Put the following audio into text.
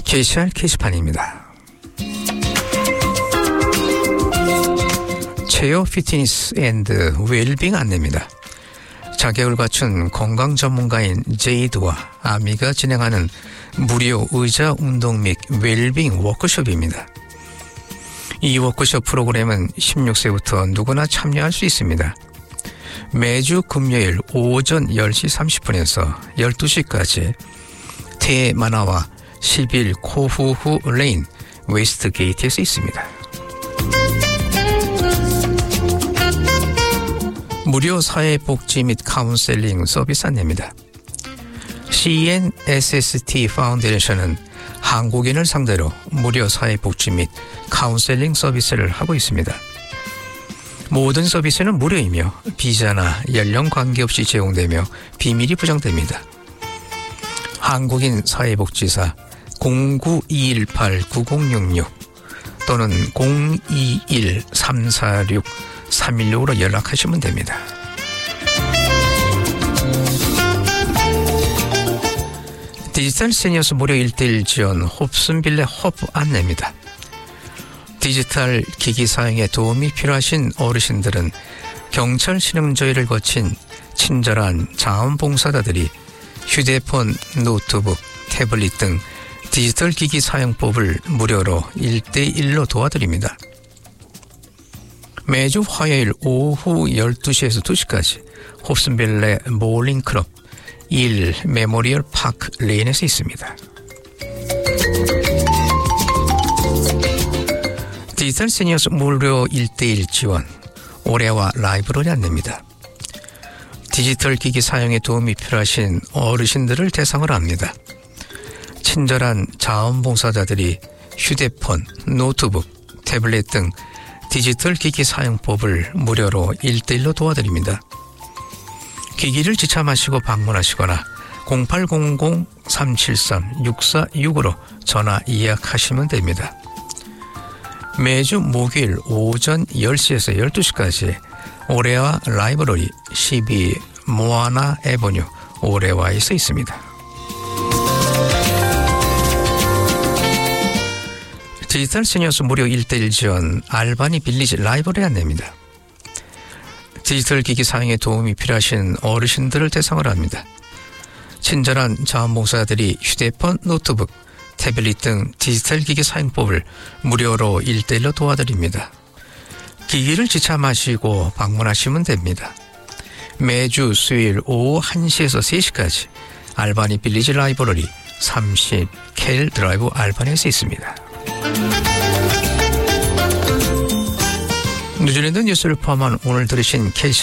KCR 게시판입니다. 체어 피트니스 앤드 웰빙 안내입니다. 자격을 갖춘 건강 전문가인 제이드와 아미가 진행하는 무료 의자 운동 및 웰빙 워크숍입니다. 이 워크숍 프로그램은 16세부터 누구나 참여할 수 있습니다. 매주 금요일 오전 10시 30분에서 12시까지 테마나와 11 코후후 레인 웨스트 게이트에서 있습니다. 무료 사회복지 및 카운셀링 서비스 안내입니다. CNSST 파운데이션은 한국인을 상대로 무료 사회복지 및 카운셀링 서비스를 하고 있습니다. 모든 서비스는 무료이며 비자나 연령 관계없이 제공되며 비밀이 보장됩니다. 한국인 사회복지사 0921890066 또는 021-346-316으로 연락하시면 됩니다. 디지털 시니어스 무료 1:1 지원 홉슨빌레 허브 안내입니다. 디지털 기기 사용에 도움이 필요하신 어르신들은 경찰 신용조회를 거친 친절한 자원봉사자들이 휴대폰, 노트북, 태블릿 등 디지털 기기 사용법을 무료로 1:1로 도와드립니다. 매주 화요일 오후 12시에서 2시까지 홉슨빌레 모닝클럽 1 메모리얼 파크 레인에서 있습니다. 디지털 시니어스 무료 1:1 지원 올해와 라이브러리 안내입니다. 디지털 기기 사용에 도움이 필요하신 어르신들을 대상으로 합니다. 친절한 자원봉사자들이 휴대폰, 노트북, 태블릿 등 디지털 기기 사용법을 무료로 1:1로 도와드립니다. 기기를 지참하시고 방문하시거나 0800-373-6465로 전화 예약하시면 됩니다. 매주 목요일 오전 10시에서 12시까지 오레와 라이브러리 12 모아나 에버뉴 오레와에서 있습니다. 디지털 시니어스 무료 1:1 지원 알바니 빌리지 라이브러리 안내입니다. 디지털 기기 사용에 도움이 필요하신 어르신들을 대상으로 합니다. 친절한 자원봉사자들이 휴대폰, 노트북, 태블릿 등 디지털 기기 사용법을 무료로 1:1로 도와드립니다. 기기를 지참하시고 방문하시면 됩니다. 매주 수요일 오후 1시에서 3시까지 알바니 빌리지 라이브러리 30 켈 드라이브 알바니에서 있습니다. 뉴질랜드 뉴스를 포함한 오늘 들으신 KCR